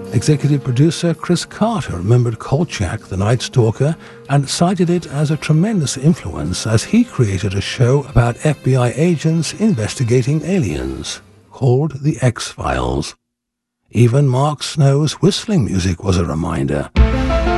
Executive producer Chris Carter remembered Kolchak, the Night Stalker, and cited it as a tremendous influence as he created a show about FBI agents investigating aliens, called The X-Files. Even Mark Snow's whistling music was a reminder.